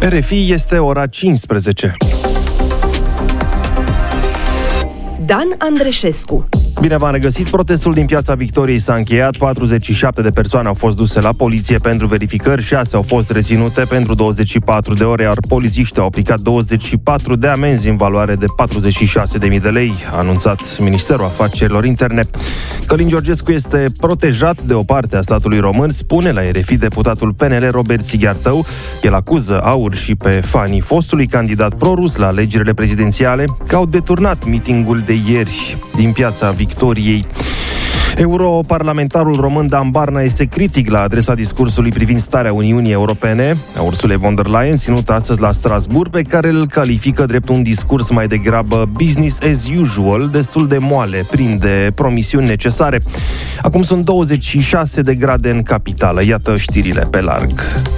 RFI, este ora 15. Dan Andreșescu. Bine v-am regăsit. Protestul din Piața Victoriei s-a încheiat. 47 de persoane au fost duse la poliție pentru verificări, 6 au fost reținute pentru 24 de ore, iar polițiștii au aplicat 24 de amenzi în valoare de 46.000 de lei, a anunțat Ministerul Afacerilor Interne. Călin Georgescu este protejat de o parte a statului român, spune la RFI deputatul PNL Robert Sighiartău. El acuză AUR și pe fanii fostului candidat pro-rus la alegerile prezidențiale că au deturnat mitingul de ieri din Piața Victoriei. Europarlamentarul român Dan Barna este critic la adresa discursului privind starea Uniunii Europene a Ursulei von der Leyen, ținut astăzi la Strasbourg, pe care îl califică drept un discurs mai degrabă business as usual, destul de moale, plin de promisiuni necesare. Acum sunt 26 de grade în capitală. Iată știrile pe larg.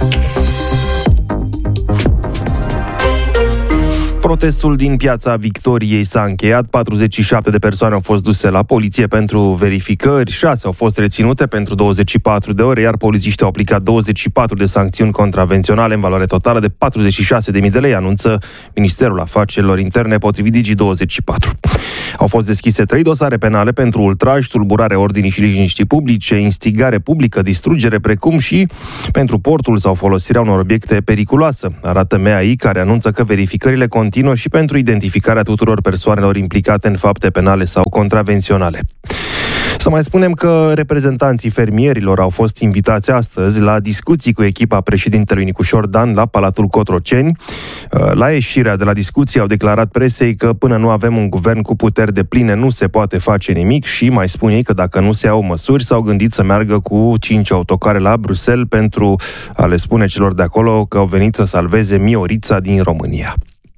Protestul din Piața Victoriei s-a încheiat. 47 de persoane au fost duse la poliție pentru verificări, 6 au fost reținute pentru 24 de ore, iar polițiștii au aplicat 24 de sancțiuni contravenționale în valoare totală de 46.000 de lei, anunță Ministerul Afacerilor Interne, potrivit Digi24. Au fost deschise 3 dosare penale pentru ultraj, tulburare ordinii și liniștii publice, instigare publică, distrugere, precum și pentru portul sau folosirea unor obiecte periculoase, arată MAI, care anunță că verificările continuă și pentru identificarea tuturor persoanelor implicate în fapte penale sau contravenționale. Să mai spunem că reprezentanții fermierilor au fost invitați astăzi la discuții cu echipa președintelui Nicușor Dan la Palatul Cotroceni. La ieșirea de la discuții au declarat presei că până nu avem un guvern cu puteri depline nu se poate face nimic și mai spun ei că dacă nu se iau măsuri s-au gândit să meargă cu 5 autocare la Bruxelles pentru a le spune celor de acolo că au venit să salveze Miorița din România.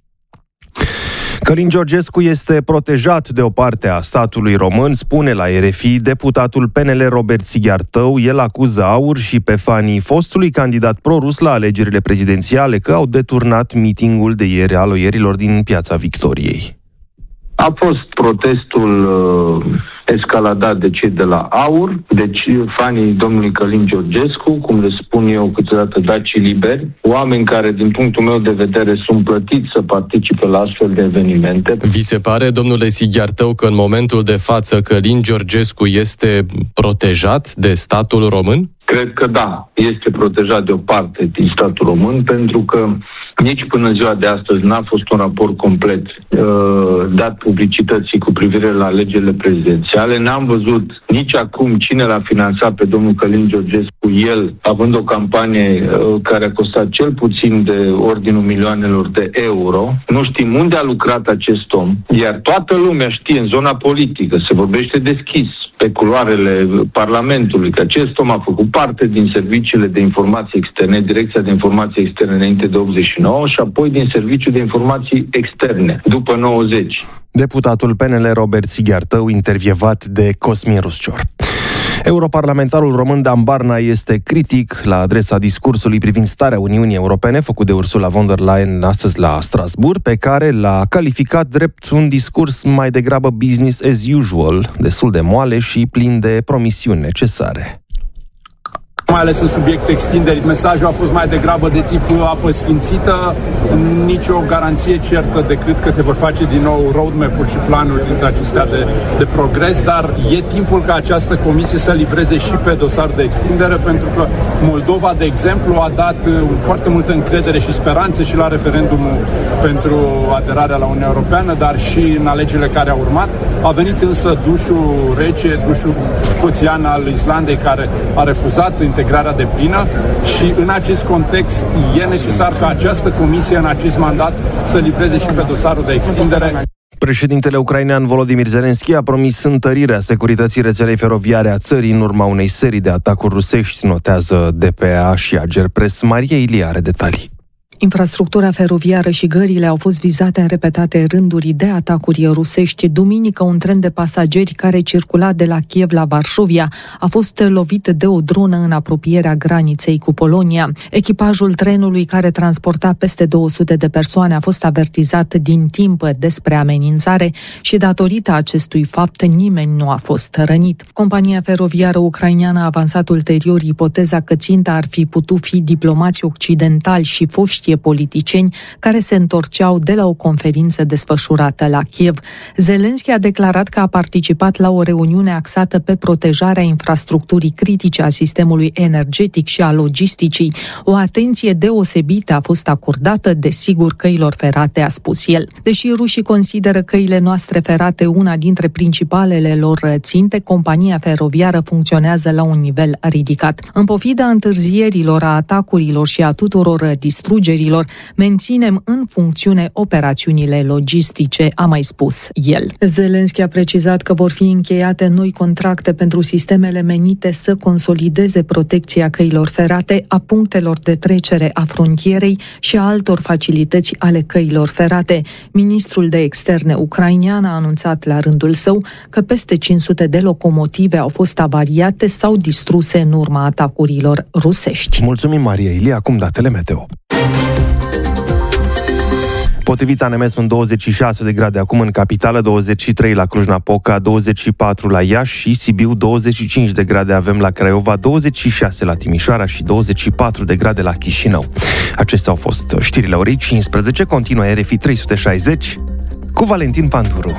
Călin Georgescu este protejat de o parte a statului român, spune la RFI deputatul PNL Robert Sighiartău. El acuză AUR și pe fanii fostului candidat pro-rus la alegerile prezidențiale că au deturnat mitingul de ieri al aloierilor din Piața Victoriei. A fost protestul escaladat de cei de la AUR, deci fanii domnului Călin Georgescu, cum le spun eu câteodată dacii liberi, oameni care, din punctul meu de vedere, sunt plătiți să participe la astfel de evenimente. Vi se pare, domnule Sighiartău, că în momentul de față Călin Georgescu este protejat de statul român? Cred că da, este protejat de o parte din statul român, pentru că nici până ziua de astăzi n-a fost un raport complet dat publicității cu privire la alegerile prezidențiale. N-am văzut nici acum cine l-a finanțat pe domnul Călin Georgescu, el având o campanie care a costat cel puțin de ordinul milioanelor de euro. Nu știm unde a lucrat acest om, iar toată lumea știe în zona politică, se vorbește deschis pe culoarele Parlamentului, că acest om a făcut parte din serviciile de informații externe, Direcția de Informații Externe înainte de 89 și apoi din Serviciul de Informații Externe, după 90. Deputatul PNL Robert Sighiartău, intervievat de Cosmin Ruscior. Europarlamentarul român Dan Barna este critic la adresa discursului privind starea Uniunii Europene făcut de Ursula von der Leyen astăzi la Strasbourg, pe care l-a calificat drept un discurs mai degrabă business as usual, destul de moale și plin de promisiuni necesare. Mai ales în subiectul extinderii, mesajul a fost mai degrabă de tip apă sfințită, nicio garanție certă decât că te vor face din nou roadmap-uri și planuri dintre acestea de progres, dar e timpul ca această comisie să livreze și pe dosar de extindere, pentru că Moldova, de exemplu, a dat foarte multă încredere și speranțe și la referendumul pentru aderarea la Uniunea Europeană, dar și în alegerile care au urmat. A venit însă dușul rece, dușul scoțian al Islandei, care a refuzat integrarea deplină și în acest context e necesar ca această comisie în acest mandat să livreze și pe dosarul de extindere. Președintele ucrainean Volodymyr Zelensky a promis întărirea securității rețelei feroviare a țării în urma unei serii de atacuri rusești, notează DPA și Agerpres. Maria Ilie are detalii. Infrastructura feroviară și gările au fost vizate în repetate rânduri de atacuri rusești. Duminică, un tren de pasageri care circula de la Kiev la Varșovia a fost lovit de o dronă în apropierea graniței cu Polonia. Echipajul trenului, care transporta peste 200 de persoane, a fost avertizat din timp despre amenințare și datorită acestui fapt nimeni nu a fost rănit. Compania feroviară ucraineană a avansat ulterior ipoteza că ținta ar fi putut fi diplomați occidentali și foști acești politicieni care se întorceau de la o conferință desfășurată la Kiev. Zelenski a declarat că a participat la o reuniune axată pe protejarea infrastructurii critice a sistemului energetic și a logisticii. O atenție deosebită a fost acordată, desigur, căilor ferate, a spus el. Deși rușii consideră căile noastre ferate una dintre principalele lor ținte, compania feroviară funcționează la un nivel ridicat. În pofida întârzierilor, a atacurilor și a tuturor distrugerilor, menținem în funcțiune operațiunile logistice, a mai spus el. Zelenski a precizat că vor fi încheiate noi contracte pentru sistemele menite să consolideze protecția căilor ferate, a punctelor de trecere a frontierei și a altor facilități ale căilor ferate. Ministrul de Externe ucrainean a anunțat la rândul său că peste 500 de locomotive au fost avariate sau distruse în urma atacurilor rusești. Mulțumim, Maria Ilie. Acum datele meteo. Potrivit ANME sunt 26 de grade acum în capitală, 23 la Cluj-Napoca, 24 la Iași și Sibiu, 25 de grade avem la Craiova, 26 la Timișoara și 24 de grade la Chișinău. Acestea au fost știrile orei 15, continuă RFI 360 cu Valentin Panturu.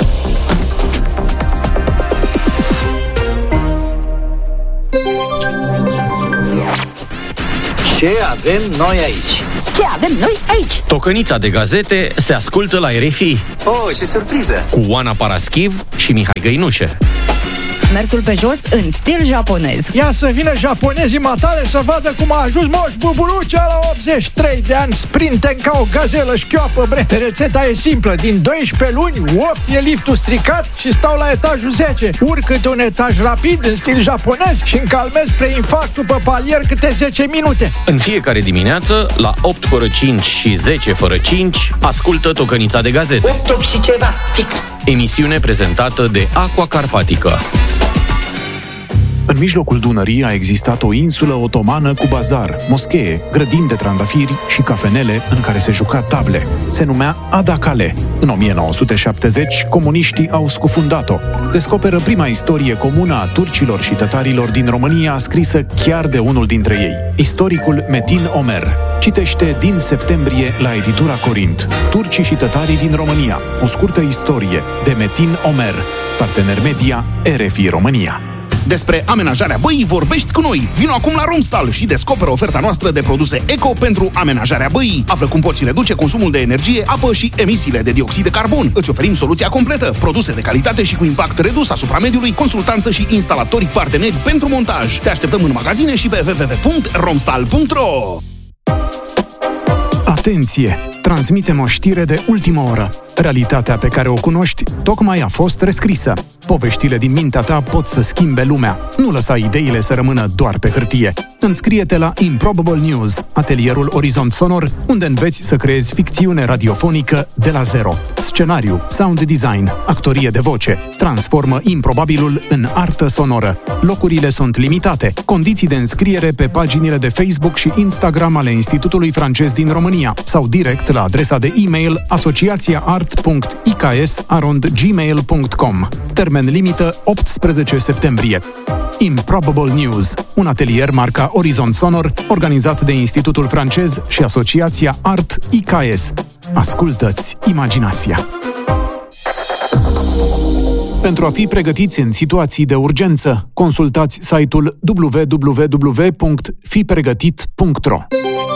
Ce avem noi aici? Ce avem noi aici? Tocănița de gazete se ascultă la RFI. Oh, ce surpriză! Cu Oana Paraschiv și Mihai Găinușe. Mersul pe jos în stil japonez. Ia să vină japonezii matale să vadă cum a ajuns Moș Buburucea la 83 de ani, sprinten ca o gazelă șchioapă, bre. Rețeta e simplă, din 12 luni, 8 e liftul stricat și stau la etajul 10. Urcă-te un etaj rapid în stil japonez și încalmez preinfarctul pe palier câte 10 minute. În fiecare dimineață, la 8 fără 5 și 10 fără 5, ascultă Tocănița de gazete. 8 și ceva, fix. Emisiune prezentată de Aqua Carpatica. În mijlocul Dunării a existat o insulă otomană cu bazar, moschee, grădini de trandafiri și cafenele în care se juca table. Se numea Adacale. În 1970, comuniștii au scufundat-o. Descoperă prima istorie comună a turcilor și tătarilor din România, scrisă chiar de unul dintre ei, istoricul Metin Omer. Citește din septembrie la editura Corint. Turcii și tătarii din România. O scurtă istorie de Metin Omer. Partener media RFI România. Despre amenajarea băii vorbești cu noi. Vino acum la Romstal și descoperă oferta noastră de produse eco pentru amenajarea băii. Află cum poți reduce consumul de energie, apă și emisiile de dioxid de carbon. Îți oferim soluția completă, produse de calitate și cu impact redus asupra mediului, consultanță și instalatori parteneri pentru montaj. Te așteptăm în magazine și pe www.romstal.ro. Atenție! Transmitem o știre de ultimă oră. Realitatea pe care o cunoști tocmai a fost rescrisă. Poveștile din mintea ta pot să schimbe lumea. Nu lăsa ideile să rămână doar pe hârtie. Înscrie-te la Improbable News, atelierul Orizont Sonor, unde înveți să creezi ficțiune radiofonică de la zero. Scenariu, sound design, actorie de voce. Transformă improbabilul în artă sonoră. Locurile sunt limitate. Condiții de înscriere pe paginile de Facebook și Instagram ale Institutului Francez din România sau direct la adresa de e-mail asociațiaart.icas@gmail.com. Termen limită 18 septembrie. Improbable News, un atelier marca Orizont Sonor, organizat de Institutul Francez și Asociația Art IKS. Ascultă-ți imaginația! Pentru a fi pregătiți în situații de urgență, consultați site-ul www.fipregătit.ro.